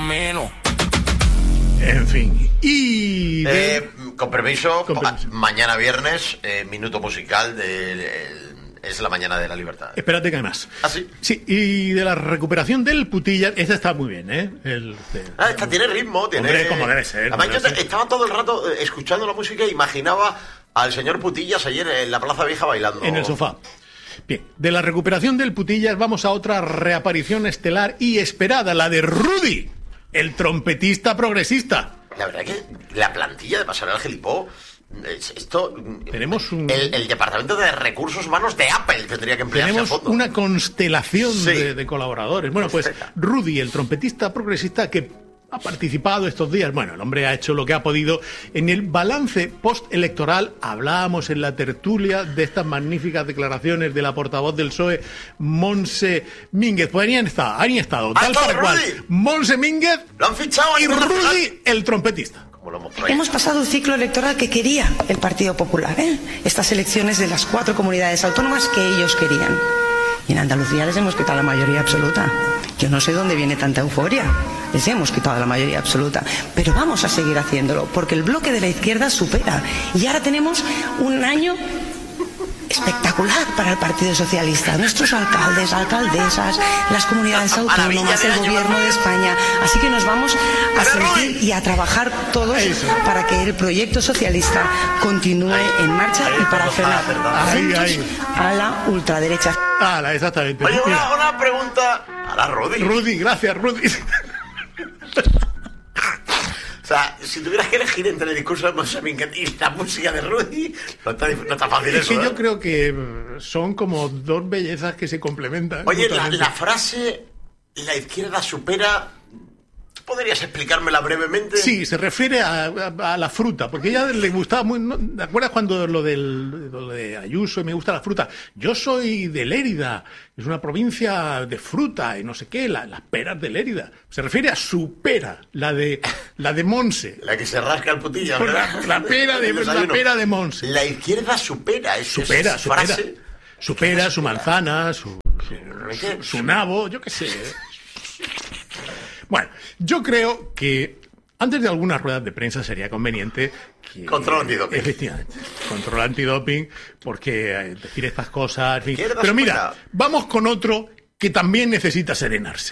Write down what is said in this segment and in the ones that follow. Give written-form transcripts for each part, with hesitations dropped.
menos. En fin. Y... con permiso, mañana viernes, minuto musical es la mañana de la libertad. Espérate que hay más. ¿Ah, sí? Sí, y de la recuperación del Putillas, esta está muy bien, ¿eh? Esta tiene ritmo, tiene... Hombre, como debe ser. Además, yo estaba todo el rato escuchando la música e imaginaba al señor Putillas ayer en la Plaza Vieja bailando. En el sofá. Bien, de la recuperación del Putillas vamos a otra reaparición estelar y esperada, la de Rudy, el trompetista progresista. La verdad que la plantilla de Pasarela Gilipó, esto... Tenemos el departamento de recursos humanos de Apple tendría que emplearse tenemos a fondo. una constelación de colaboradores. Bueno, pues Rudy, el trompetista progresista que ha participado estos días. Bueno, el hombre ha hecho lo que ha podido. En el balance postelectoral hablábamos en la tertulia de estas magníficas declaraciones de la portavoz del PSOE, Montse Mínguez. Pues han estado tal para cual. Montse Mínguez lo han fichado y Rudy, el trompetista. Hemos pasado un ciclo electoral que quería el Partido Popular, estas elecciones de las 4 comunidades autónomas que ellos querían. Y en Andalucía les hemos quitado la mayoría absoluta. Yo no sé dónde viene tanta euforia. Les hemos quitado la mayoría absoluta. Pero vamos a seguir haciéndolo, porque el bloque de la izquierda supera. Y ahora tenemos un año espectacular para el Partido Socialista. Nuestros alcaldes, alcaldesas, las comunidades autónomas, el gobierno de España. Así que nos vamos a sentir y a trabajar todos para que el proyecto socialista continúe en marcha y para frenar a la ultraderecha. Exactamente. Oye, una pregunta a la Rudy. Rudy, gracias, Rudy. O sea, si tuvieras que elegir entre el discurso de Montse Mínguez y la música de Rudy, no está fácil eso. Es que yo creo que son como dos bellezas que se complementan. Oye, la frase "la izquierda supera", ¿podrías explicármela brevemente? Sí, se refiere a la fruta, porque a ella le gustaba muy... ¿no? ¿Te acuerdas cuando lo de Ayuso y me gusta la fruta? Yo soy de Lérida, es una provincia de fruta y no sé qué, las peras de Lérida. Se refiere a su pera, la de Montse. La que se rasca el Putillas, ¿verdad? La pera de Montse. La izquierda supera, frase. Supera su manzana, su nabo, yo qué sé. Bueno, yo creo que antes de algunas ruedas de prensa sería conveniente que... Control antidoping. Efectivamente, control antidoping, porque decir estas cosas... En fin. Pero mira, vamos con otro que también necesita serenarse.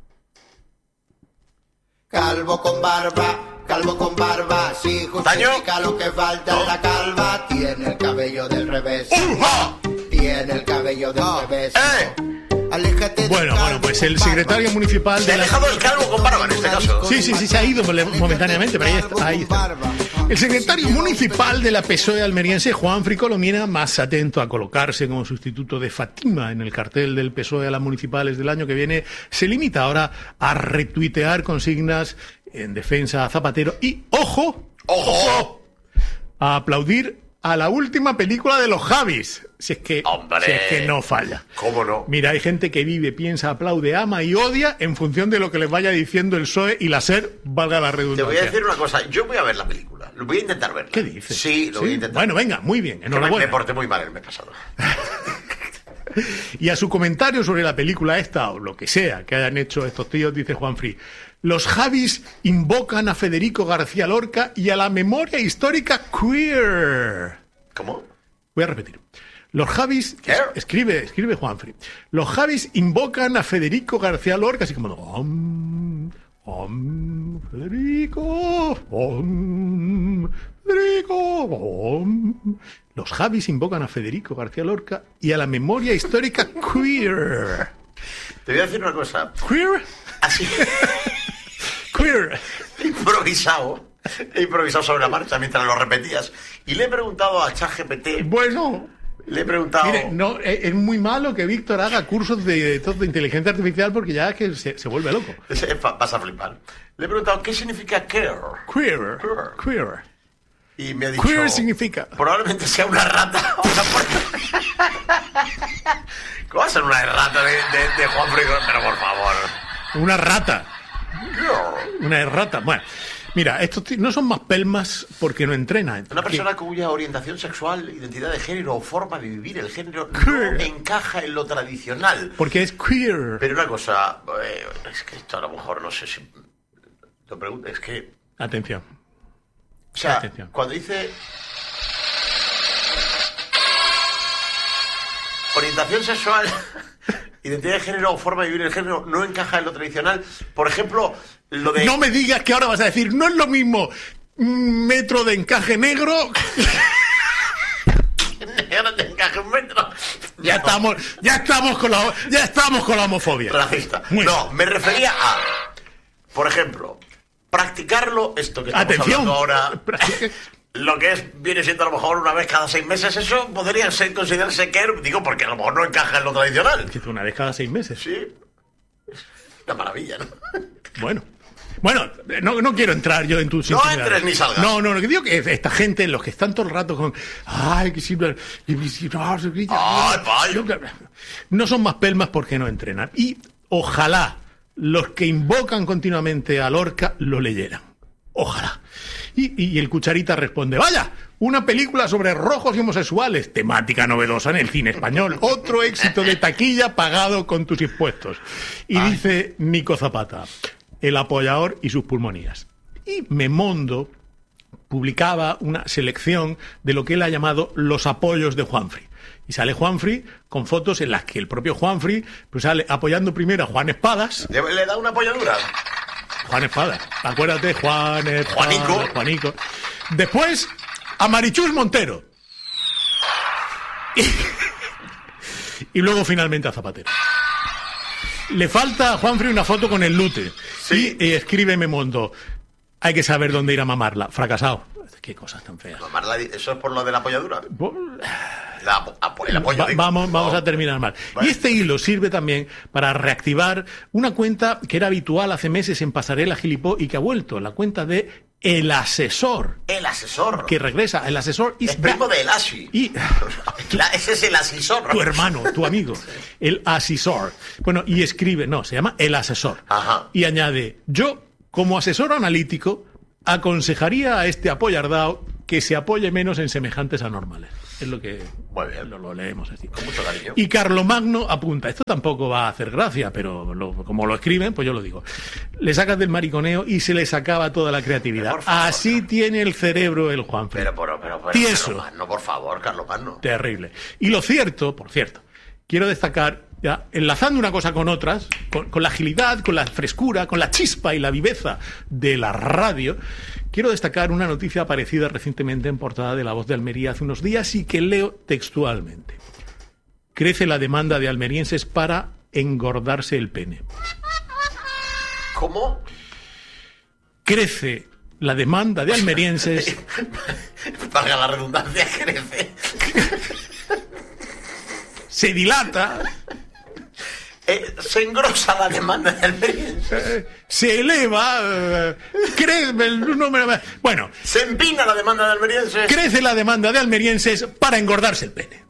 Calvo con barba, sí, justifica lo que falta en la calva. Tiene el cabello del revés. Tiene el cabello del revés. Bueno, pues el secretario municipal Se ha dejado el calvo con barba en este caso. Sí, se ha ido momentáneamente, pero ahí está. El secretario municipal de la PSOE almeriense, Juanfri Colomina, más atento a colocarse como sustituto de Fátima en el cartel del PSOE a las municipales del año que viene, se limita ahora a retuitear consignas en defensa a Zapatero y, ¡ojo! A aplaudir a la última película de los Javis. Si es que no falla. ¿Cómo no? Mira, hay gente que vive, piensa, aplaude, ama y odia en función de lo que les vaya diciendo el PSOE y la SER, valga la redundancia. Te voy a decir una cosa, yo voy a ver la película. Lo voy a intentar ver. ¿Qué dices? Sí, lo voy a intentar. Bueno, venga, muy bien, enhorabuena. Me porté muy mal el mes pasado. Y a su comentario sobre la película esta, o lo que sea que hayan hecho estos tíos, dice Juanfri: los Javis invocan a Federico García Lorca y a la memoria histórica queer. ¿Cómo? Voy a repetir. Los Javis, escribe Juanfri, los Javis invocan a Federico García Lorca, así como Federico, Federico, los Javis invocan a Federico García Lorca y a la memoria histórica queer. Te voy a decir una cosa. ¿Queer? Así. Queer. He improvisado sobre la marcha mientras lo repetías. Y le he preguntado a ChatGPT. Bueno, le he preguntado. Mire, no, es muy malo que Víctor haga cursos de inteligencia artificial porque ya es que se vuelve loco. Vas a flipar. Le he preguntado qué significa queer. Queer. Y me ha dicho. Queer significa. Probablemente sea una rata. ¿Cómo va a ser una rata de Juan Frigo? Pero por favor. Una rata. Una rata. Bueno. Mira, estos no son más pelmas porque no entrenan. Una persona cuya orientación sexual, identidad de género o forma de vivir el género no encaja en lo tradicional. Porque es queer. Pero una cosa, es que esto a lo mejor no sé si Te pregunto, es que... Atención. O sea, atención. Cuando dice... Orientación sexual, identidad de género o forma de vivir el género no encaja en lo tradicional. Por ejemplo, lo de... No me digas que ahora vas a decir, no es lo mismo metro de encaje negro... Negro de encaje un metro. Ya estamos con la homofobia. Racista. No, me refería a, por ejemplo, practicarlo, esto que estamos hablando ahora... Lo que viene siendo a lo mejor una vez cada 6 meses, eso podría considerarse que, digo, porque a lo mejor no encaja en lo tradicional. Una vez cada 6 meses. Sí. Una maravilla, ¿no? Bueno, no quiero entrar yo en tu intimidades. No entres ni salgas. No, que digo que esta gente, los que están todo el rato con... Ay, que si... No son más pelmas porque no entrenan. Y ojalá los que invocan continuamente a Lorca lo leyeran. Ojalá. Y el Cucharita responde, vaya, una película sobre rojos y homosexuales, temática novedosa en el cine español, otro éxito de taquilla pagado con tus impuestos. Y dice Nico Zapata, el apoyador y sus pulmonías. Y Memondo publicaba una selección de lo que él ha llamado los apoyos de Juanfri. Y sale Juanfri con fotos en las que el propio Juanfri pues sale apoyando primero a Juan Espadas. ¿Le da una apoyadura? Juan Espada, acuérdate, Juanico. Después, a Marichus Montero. Y luego finalmente a Zapatero. Le falta a Juanfri una foto con el Lute. Sí. Y escribe Memondo, hay que saber dónde ir a mamarla. Fracasado. Qué cosas tan feas. ¿Mamarla? ¿Eso es por lo de la apoyadura? El apoyo, vamos a terminar mal. Vale. Y este hilo sirve también para reactivar una cuenta que era habitual hace meses en Pasarela Gilipó y que ha vuelto, la cuenta de El Asesor. El Asesor. Que regresa. El Asesor es primo de El Asi. Ese es El Asesor. Tu hermano, tu amigo. El Asesor. Bueno, y escribe, se llama El Asesor. Ajá. Y añade, yo, como asesor analítico, aconsejaría a este apoyardao que se apoye menos en semejantes anormales. Es lo que lo leemos así. Con mucho cariño. Y Carlomagno apunta, esto tampoco va a hacer gracia, pero como lo escriben, pues yo lo digo. Le sacas del mariconeo y se les acaba toda la creatividad. Favor, así tiene el cerebro el Juanfri. Pero tieso. Carlomagno, por favor, Carlomagno. Terrible. Y lo cierto, por cierto, quiero destacar, ya enlazando una cosa con otras, con la agilidad, con la frescura, con la chispa y la viveza de la radio, quiero destacar una noticia aparecida recientemente en portada de La Voz de Almería hace unos días y que leo textualmente. Crece la demanda de almerienses para engordarse el pene. ¿Cómo? Crece la demanda de almerienses... Valga la redundancia, crece. Se dilata... se engrosa la demanda de almerienses. Se eleva, crece el número... Bueno... Se empina la demanda de almerienses. Crece la demanda de almerienses para engordarse el pene.